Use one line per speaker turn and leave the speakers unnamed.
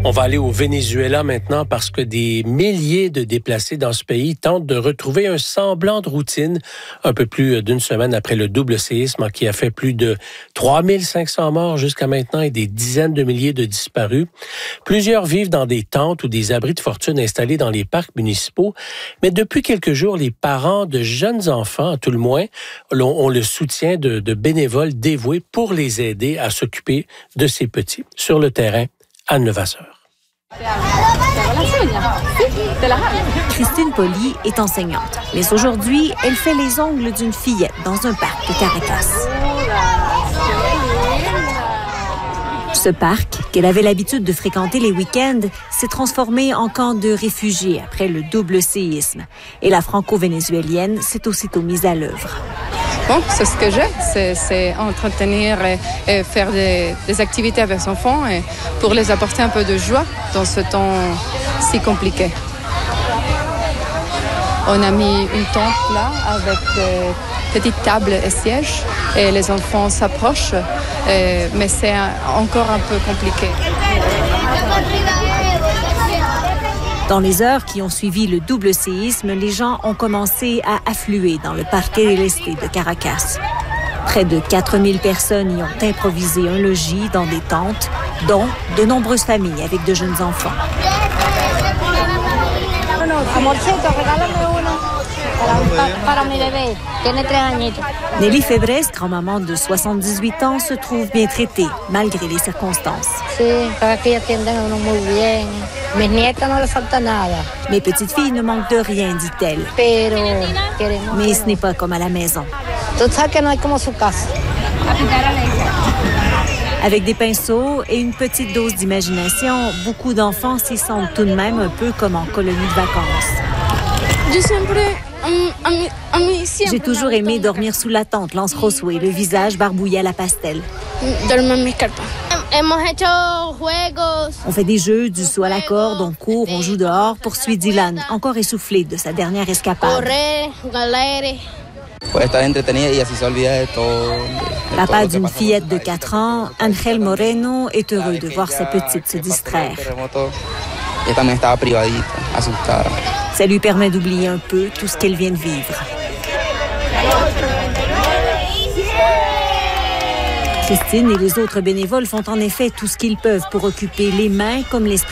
On va aller au Venezuela maintenant parce que des milliers de déplacés dans ce pays tentent de retrouver un semblant de routine un peu plus d'une semaine après le double séisme qui a fait plus de 3500 morts jusqu'à maintenant et des dizaines de milliers de disparus. Plusieurs vivent dans des tentes ou des abris de fortune installés dans les parcs municipaux. Mais depuis quelques jours, les parents de jeunes enfants, à tout le moins, ont le soutien de bénévoles dévoués pour les aider à s'occuper de ces petits. Sur le terrain, Anne Levasseur.
Christine Poli est enseignante, mais aujourd'hui, elle fait les ongles d'une fillette dans un parc de Caracas. Ce parc, qu'elle avait l'habitude de fréquenter les week-ends, s'est transformé en camp de réfugiés après le double séisme. Et la franco-vénézuélienne s'est aussitôt mise à l'œuvre.
Bon, c'est ce que j'ai, c'est entretenir et faire des activités avec les enfants et pour les apporter un peu de joie dans ce temps si compliqué. On a mis une tente là avec des petites tables et sièges et les enfants s'approchent, mais c'est encore un peu compliqué.
Dans les heures qui ont suivi le double séisme, les gens ont commencé à affluer dans le Parque del Este de Caracas. Près de 4000 personnes y ont improvisé un logis dans des tentes, dont de nombreuses familles avec de jeunes enfants. Nelly Febres, grand-maman de 78 ans, se trouve bien traitée, malgré les circonstances. Mes petites filles ne manquent de rien, dit-elle. Mais ce n'est pas comme à la maison. Avec des pinceaux et une petite dose d'imagination, beaucoup d'enfants s'y sentent tout de même un peu comme en colonie de vacances. J'ai toujours aimé dormir sous la tente, lance Josué, le visage barbouillé à la pastel. On fait des jeux, du saut à la corde, on court, on joue dehors, poursuit Dylan, encore essoufflé de sa dernière escapade. Papa d'une fillette de 4 ans, Angel Moreno est heureux de voir sa petite se distraire. Ça lui permet d'oublier un peu tout ce qu'elle vient de vivre. Christine et les autres bénévoles font en effet tout ce qu'ils peuvent pour occuper les mains comme l'esprit